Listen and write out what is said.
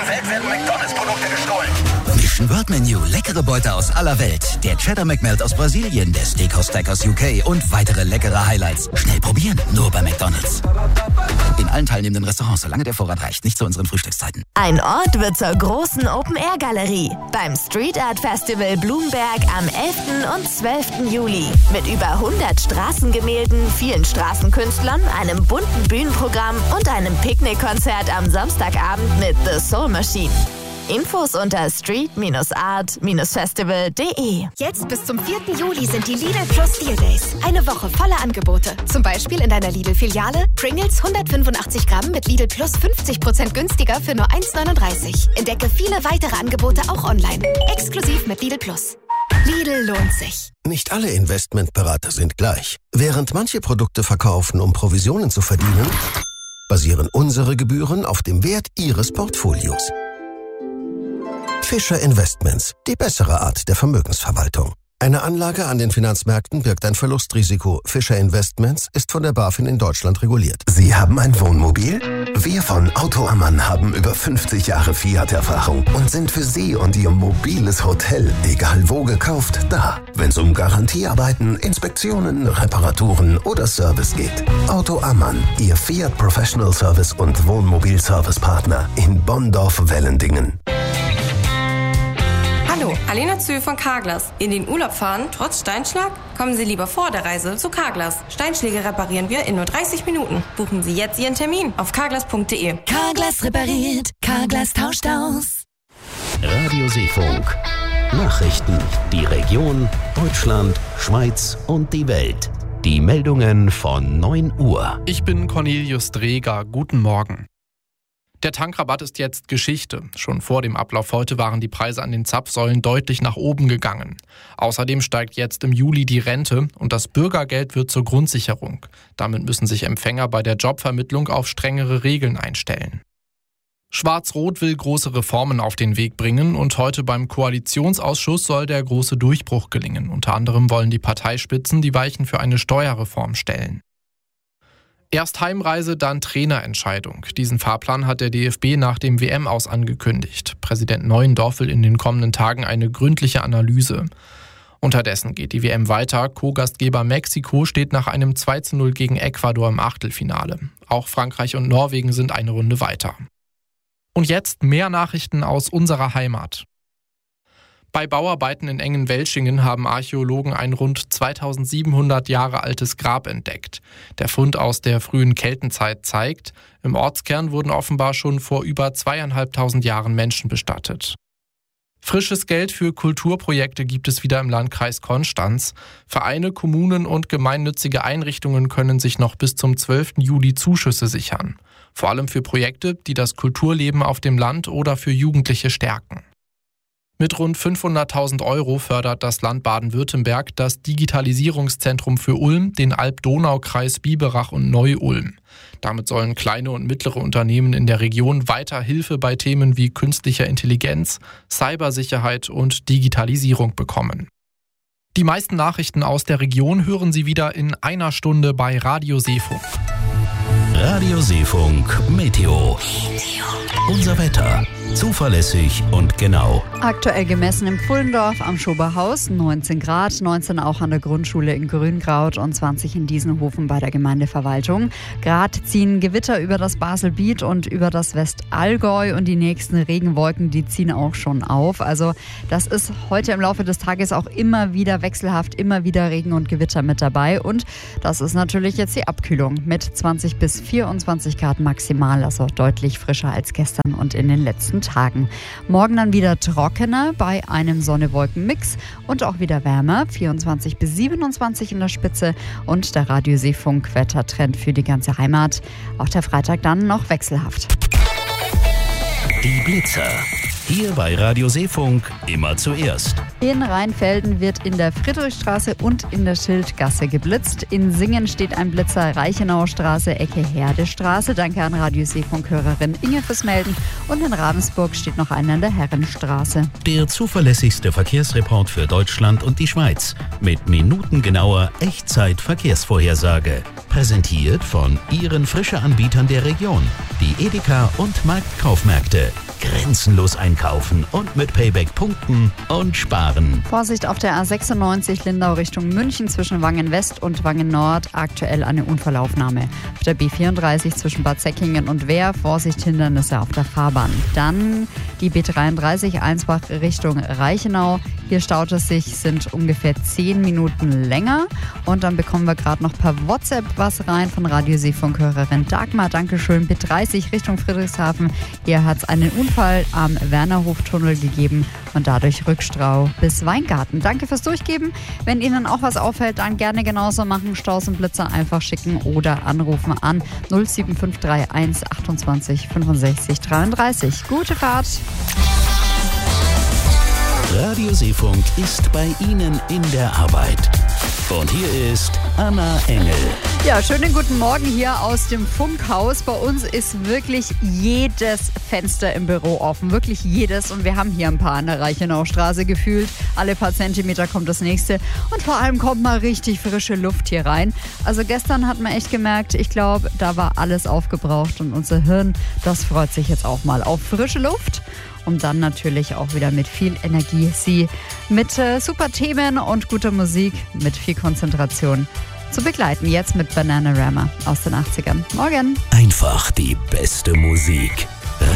Welt werden McDonalds-Produkte gestohlen. Mission World Menu, leckere Beute aus aller Welt. Der Cheddar McMelt aus Brasilien, der Steakhouse Stack aus UK und weitere leckere Highlights. Schnell probieren, nur bei McDonalds. In allen teilnehmenden Restaurants, solange der Vorrat reicht, nicht zu unseren Frühstückszeiten. Ein Ort wird zur großen Open-Air-Galerie beim Street Art Festival Blumberg am 11. und 12. Juli. Mit über 100 Straßengemälden, vielen Straßenkünstlern, einem bunten Bühnenprogramm und einem Picknickkonzert am Samstagabend mit The Soul Machine. Infos unter street-art-festival.de. Jetzt bis zum 4. Juli sind die Lidl Plus Deal Days. Eine Woche voller Angebote. Zum Beispiel in deiner Lidl-Filiale Pringles 185 Gramm mit Lidl Plus 50% günstiger für nur 1,39. Entdecke viele weitere Angebote auch online. Exklusiv mit Lidl Plus. Lidl lohnt sich. Nicht alle Investmentberater sind gleich. Während manche Produkte verkaufen, um Provisionen zu verdienen, basieren unsere Gebühren auf dem Wert Ihres Portfolios. Fischer Investments, die bessere Art der Vermögensverwaltung. Eine Anlage an den Finanzmärkten birgt ein Verlustrisiko. Fischer Investments ist von der BaFin in Deutschland reguliert. Sie haben ein Wohnmobil? Wir von Autoammann haben über 50 Jahre Fiat-Erfahrung und sind für Sie und Ihr mobiles Hotel, egal wo gekauft, da. Wenn es um Garantiearbeiten, Inspektionen, Reparaturen oder Service geht. Autoammann, Ihr Fiat Professional Service und Wohnmobil-Service-Partner in Bonndorf-Wellendingen. Hallo, Alena Zühl von Carglass. In den Urlaub fahren, trotz Steinschlag? Kommen Sie lieber vor der Reise zu Carglass. Steinschläge reparieren wir in nur 30 Minuten. Buchen Sie jetzt Ihren Termin auf carglass.de. Carglass repariert, Carglass tauscht aus. Radio Seefunk. Nachrichten, die Region, Deutschland, Schweiz und die Welt. Die Meldungen von 9 Uhr. Ich bin Cornelius Dreger. Guten Morgen. Der Tankrabatt ist jetzt Geschichte. Schon vor dem Ablauf heute waren die Preise an den Zapfsäulen deutlich nach oben gegangen. Außerdem steigt jetzt im Juli die Rente und das Bürgergeld wird zur Grundsicherung. Damit müssen sich Empfänger bei der Jobvermittlung auf strengere Regeln einstellen. Schwarz-Rot will große Reformen auf den Weg bringen und heute beim Koalitionsausschuss soll der große Durchbruch gelingen. Unter anderem wollen die Parteispitzen die Weichen für eine Steuerreform stellen. Erst Heimreise, dann Trainerentscheidung. Diesen Fahrplan hat der DFB nach dem WM-Aus angekündigt. Präsident Neuendorf will in den kommenden Tagen eine gründliche Analyse. Unterdessen geht die WM weiter. Co-Gastgeber Mexiko steht nach einem 2:0 gegen Ecuador im Achtelfinale. Auch Frankreich und Norwegen sind eine Runde weiter. Und jetzt mehr Nachrichten aus unserer Heimat. Bei Bauarbeiten in Engen-Welschingen haben Archäologen ein rund 2700 Jahre altes Grab entdeckt. Der Fund aus der frühen Keltenzeit zeigt, im Ortskern wurden offenbar schon vor über 2500 Jahren Menschen bestattet. Frisches Geld für Kulturprojekte gibt es wieder im Landkreis Konstanz. Vereine, Kommunen und gemeinnützige Einrichtungen können sich noch bis zum 12. Juli Zuschüsse sichern. Vor allem für Projekte, die das Kulturleben auf dem Land oder für Jugendliche stärken. Mit rund 500.000 € fördert das Land Baden-Württemberg das Digitalisierungszentrum für Ulm, den Alb-Donau-Kreis Biberach und Neu-Ulm. Damit sollen kleine und mittlere Unternehmen in der Region weiter Hilfe bei Themen wie künstlicher Intelligenz, Cybersicherheit und Digitalisierung bekommen. Die meisten Nachrichten aus der Region hören Sie wieder in einer Stunde bei Radio Seefunk. Radio Seefunk Meteo. Unser Wetter. Zuverlässig und genau. Aktuell gemessen im Pfullendorf am Schoberhaus 19 Grad, 19 auch an der Grundschule in Grünkraut und 20 in Diesenhofen bei der Gemeindeverwaltung. Gerade ziehen Gewitter über das Baselbiet und über das Westallgäu und die nächsten Regenwolken, die ziehen auch schon auf. Also das ist heute im Laufe des Tages auch immer wieder wechselhaft, immer wieder Regen und Gewitter mit dabei. Und das ist natürlich jetzt die Abkühlung mit 20 bis 24 Grad maximal, also deutlich frischer als gestern und in den letzten Tagen. Morgen dann wieder trockener bei einem Sonne-Wolken-Mix und auch wieder wärmer, 24 bis 27 in der Spitze und der Radio Seefunk Wettertrend für die ganze Heimat. Auch der Freitag dann noch wechselhaft. Die Blitzer. Hier bei Radio Seefunk immer zuerst. In Rheinfelden wird in der Friedrichstraße und in der Schildgasse geblitzt. In Singen steht ein Blitzer, Reichenauer Straße, Ecke Herdestraße. Danke an Radio Seefunk-Hörerin Inge fürs Melden. Und in Ravensburg steht noch einer in der Herrenstraße. Der zuverlässigste Verkehrsreport für Deutschland und die Schweiz. Mit minutengenauer Echtzeit-Verkehrsvorhersage. Präsentiert von Ihren Frische-Anbietern der Region. Die Edeka und Marktkaufmärkte. grenzenlos einkaufen und mit Payback punkten und sparen. Vorsicht auf der A96 Lindau Richtung München zwischen Wangen West und Wangen Nord. Aktuell eine Unfallaufnahme. Auf der B34 zwischen Bad Säckingen und Wehr. Vorsicht, Hindernisse auf der Fahrbahn. Dann die B33 Einsbach Richtung Reichenau. Hier staut es sich, sind ungefähr 10 Minuten länger. Und dann bekommen wir gerade noch per WhatsApp was rein von Radioseefunk-Hörerin Dagmar. Dankeschön. B30 Richtung Friedrichshafen. Hier hat es einen Unfall am Wernerhoftunnel gegeben und dadurch Rückstau bis Weingarten. Danke fürs Durchgeben. Wenn Ihnen auch was auffällt, dann gerne genauso machen. Staus und Blitzer einfach schicken oder anrufen an 07531 28 65 33. Gute Fahrt. Radioseefunk ist bei Ihnen in der Arbeit. Und hier ist Anna Engel. Ja, schönen guten Morgen hier aus dem Funkhaus. Bei uns ist wirklich jedes Fenster im Büro offen. Wirklich jedes. Und wir haben hier ein paar an der Reichenaustraße gefühlt. Alle paar Zentimeter kommt das nächste. Und vor allem kommt mal richtig frische Luft hier rein. Also gestern hat man echt gemerkt, ich glaube, da war alles aufgebraucht. Und unser Hirn, das freut sich jetzt auch mal auf frische Luft. Um dann natürlich auch wieder mit viel Energie Sie mit super Themen und guter Musik, mit viel Konzentration zu begleiten. Jetzt mit Bananarama aus den 80ern. Morgen. Einfach die beste Musik.